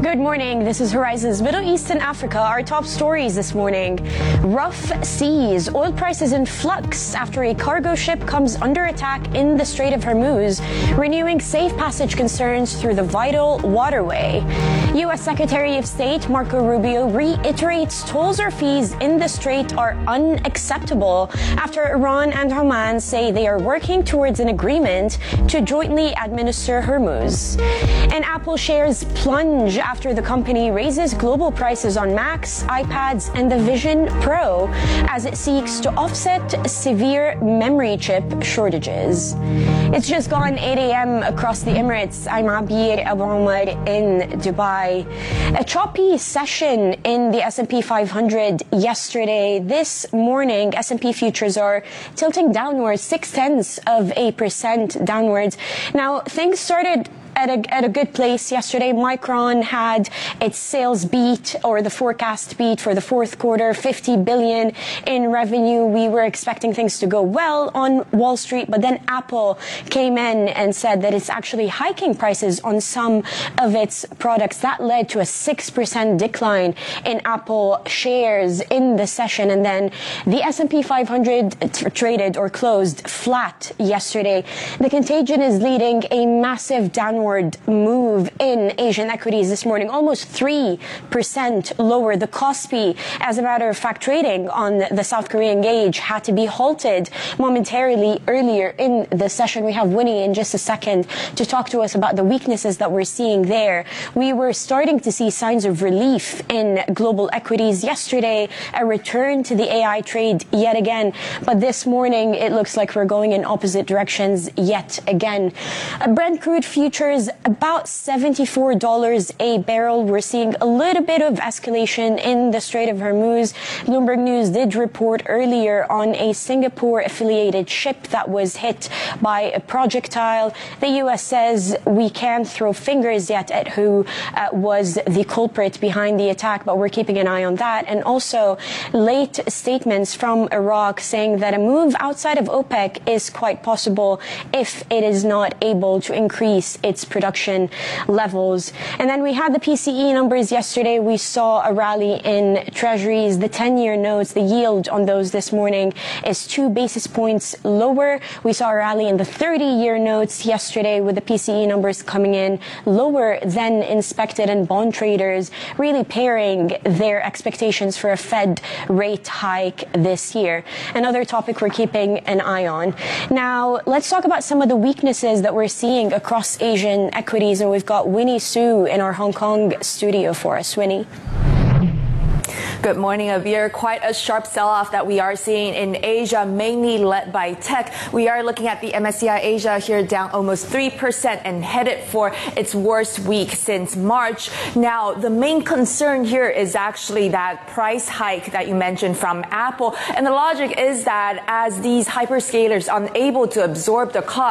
Good morning. This is Horizon's Middle East and Africa. Our top stories this morning. Rough seas. Oil prices in flux after a cargo ship comes under attack in the Strait of Hormuz, renewing safe passage concerns through the vital waterway. U.S. Secretary of State Marco Rubio reiterates tolls or fees in the strait are unacceptable after Iran and Oman say they are working towards an agreement to jointly administer Hormuz. And Apple shares plunge after the company raises global prices on Macs, iPads, and the Vision Pro as it seeks to offset severe memory chip shortages. It's just gone 8 a.m. across the Emirates. I'm Abir Abu Omar in Dubai. A choppy session in the S&P 500 yesterday. This morning, S&P futures are tilting downwards, 0.6% downwards. Now, things started at a good place yesterday. Micron had its sales beat, or the forecast beat for the fourth quarter, $50 billion in revenue. We were expecting things to go well on Wall Street, but then Apple came in and said that it's actually hiking prices on some of its products. That led to a 6% decline in Apple shares in the session. And then the S&P 500 traded or closed flat yesterday. The contagion is leading a massive downward move in Asian equities this morning, almost 3% lower. The Kospi, as a matter of fact, trading on the South Korean gauge had to be halted momentarily earlier in the session. We have Winnie in just a second to talk to us about the weaknesses that we're seeing there. We were starting to see signs of relief in global equities yesterday, a return to the AI trade yet again. But this morning, it looks like we're going in opposite directions yet again. Brent crude futures about $74 a barrel. We're seeing a little bit of escalation in the Strait of Hormuz. Bloomberg News did report earlier on a Singapore-affiliated ship that was hit by a projectile. The U.S. says we can't throw fingers yet at who was the culprit behind the attack, but we're keeping an eye on that. And also late statements from Iraq saying that a move outside of OPEC is quite possible if it is not able to increase its production levels. And then we had the PCE numbers yesterday. We saw a rally in treasuries. The 10-year notes, the yield on those this morning is 2 basis points lower. We saw a rally in the 30-year notes yesterday with the PCE numbers coming in lower than expected, and bond traders really pairing their expectations for a Fed rate hike this year. Another topic we're keeping an eye on. Now, let's talk about some of the weaknesses that we're seeing across Asian equities, and we've got Winnie Su in our Hong Kong studio for us. Winnie. Good morning, Abir. Quite a sharp sell-off that we are seeing in Asia, mainly led by tech. We are looking at the MSCI Asia here down almost 3% and headed for its worst week since March. Now, the main concern here is actually that price hike that you mentioned from Apple. And the logic is that as these hyperscalers are unable to absorb the cost,